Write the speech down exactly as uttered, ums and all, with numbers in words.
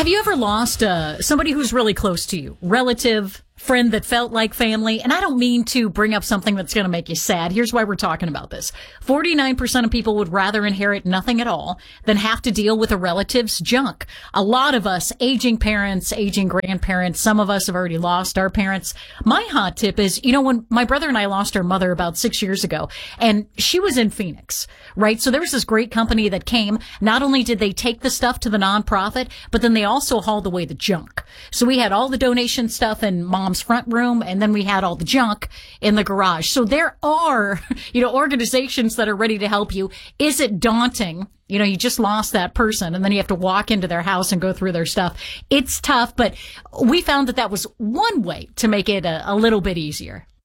Have you ever lost uh, somebody who's really close to you? Relative, friend that felt like family? And I don't mean to bring up something that's going to make you sad. Here's why we're talking about this. forty-nine percent of people would rather inherit nothing at all than have to deal with a relative's junk. A lot of us, aging parents, aging grandparents, some of us have already lost our parents. My hot tip is, you know, when my brother and I lost our mother about six years ago, and she was in Phoenix, right? So there was this great company that came. Not only did they take the stuff to the nonprofit, but then they also hauled away the junk. So we had all the donation stuff in mom's front room, and then we had all the junk in the garage. So there are, you know, organizations that are ready to help you. Is it daunting? You know, you just lost that person, and then you have to walk into their house and go through their stuff. It's tough, but we found that that was one way to make it a, a little bit easier.